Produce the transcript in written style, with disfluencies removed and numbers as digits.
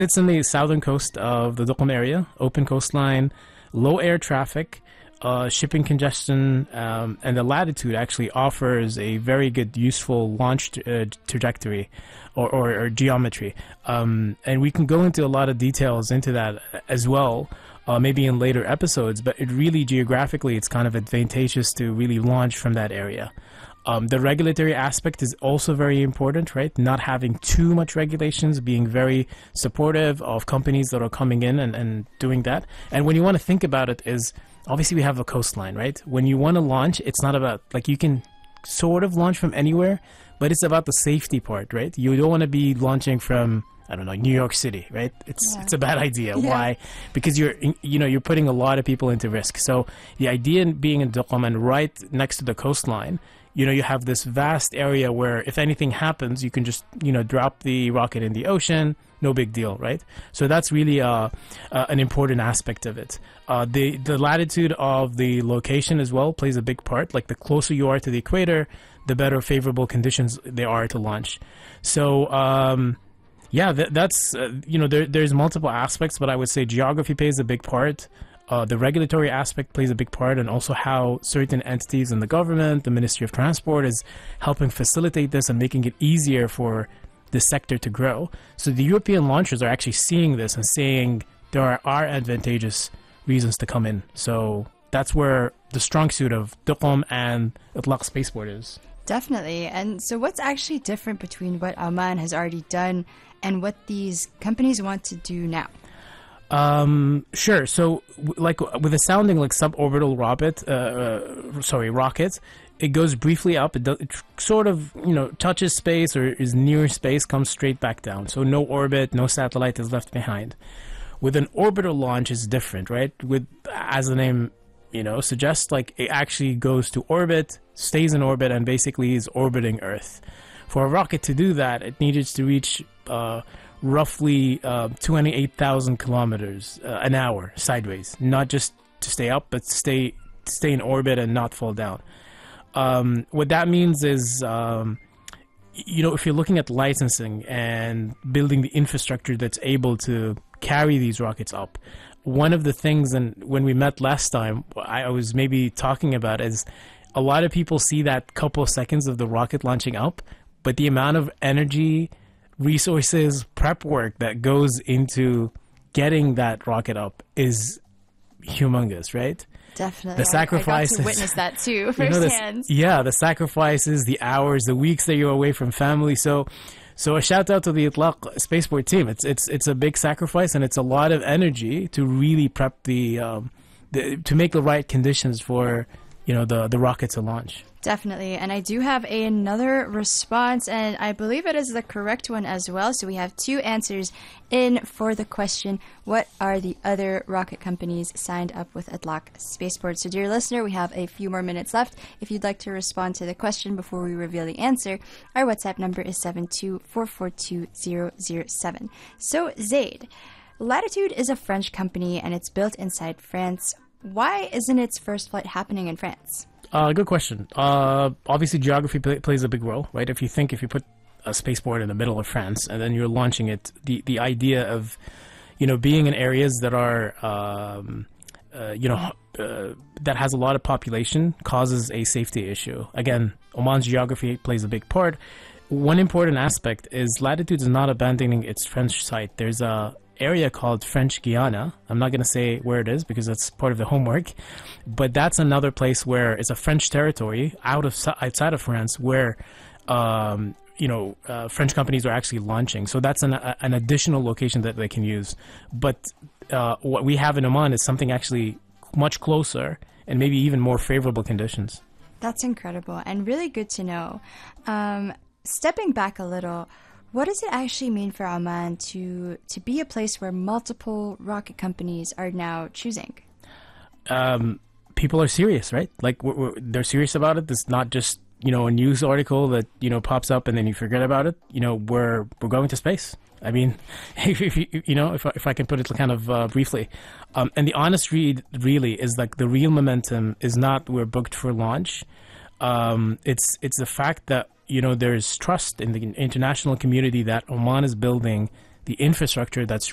It's in the southern coast of the Duqm area, open coastline, low air traffic, shipping congestion, and the latitude actually offers a very good, useful launch trajectory or geometry. And we can go into a lot of details into that as well, maybe in later episodes, but it really geographically, it's kind of advantageous to really launch from that area. The regulatory aspect is also very important, right? Not having too much regulations, being very supportive of companies that are coming in and doing that. And when you want to think about it is, obviously we have a coastline, right? When you want to launch, it's not about, like, you can sort of launch from anywhere, but it's about the safety part, right? You don't want to be launching from, I don't know, New York City, right? It's a bad idea. Yeah. Why? Because you're putting a lot of people into risk. So the idea in being in Duqm and right next to the coastline, you have this vast area where if anything happens, you can just, drop the rocket in the ocean, no big deal, right? So that's really an important aspect of it. The latitude of the location as well plays a big part. Like, the closer you are to the equator, the better favorable conditions there are to launch. So, that's, there's multiple aspects, but I would say geography plays a big part. The regulatory aspect plays a big part, and also how certain entities in the government, the Ministry of Transport, is helping facilitate this and making it easier for the sector to grow. So the European launchers are actually seeing this and saying there are advantageous reasons to come in. So that's where the strong suit of Duqm and Itlaq Spaceport is. Definitely. And so what's actually different between what Oman has already done and what these companies want to do now? Sure. So, like with a sounding like suborbital rocket, it goes briefly up. It sort of, touches space or is near space, comes straight back down. So no orbit, no satellite is left behind. With an orbital launch, it's different, right? As the name, suggests, like, it actually goes to orbit, stays in orbit, and basically is orbiting Earth. For a rocket to do that, it needed to reach, roughly 28,000 kilometers an hour sideways, not just to stay up, but stay in orbit and not fall down. What that means is, if you're looking at licensing and building the infrastructure that's able to carry these rockets up, one of the things, and when we met last time, I was maybe talking about is a lot of people see that couple of seconds of the rocket launching up, but the amount of energy, resources, prep work that goes into getting that rocket up is humongous, right? Definitely. The sacrifices. I got to witness that too, firsthand. The sacrifices, the hours, the weeks that you're away from family. So a shout out to the Itlaq Spaceport team. It's a big sacrifice, and it's a lot of energy to really prep to make the right conditions for the rocket to launch. Definitely. And I do have another response, and I believe it is the correct one as well. So we have two answers in for the question, what are the other rocket companies signed up with Itlaq Spaceport? So dear listener, we have a few more minutes left. If you'd like to respond to the question before we reveal the answer, our WhatsApp number is 724420007. So Zaid, Latitude is a French company and it's built inside France. Why isn't its first flight happening in France? Good question. Obviously, geography plays a big role, right? If you put a spaceport in the middle of France and then you're launching it, the idea of, being in areas that are, that has a lot of population causes a safety issue. Again, Oman's geography plays a big part. One important aspect is Latitude is not abandoning its French site. There's a area called French Guiana. I'm not going to say where it is because that's part of the homework, but that's another place where it's a French territory outside of France where French companies are actually launching. So that's an additional location that they can use. But what we have in Oman is something actually much closer and maybe even more favorable conditions. That's incredible and really good to know. Stepping back a little, what does it actually mean for Oman to be a place where multiple rocket companies are now choosing? People are serious, right? Like they're serious about it. It's not just a news article that pops up and then you forget about it. We're going to space. I mean, if I can put it kind of briefly, and the honest read really is like the real momentum is not we're booked for launch. It's the fact that there's trust in the international community that Oman is building the infrastructure that's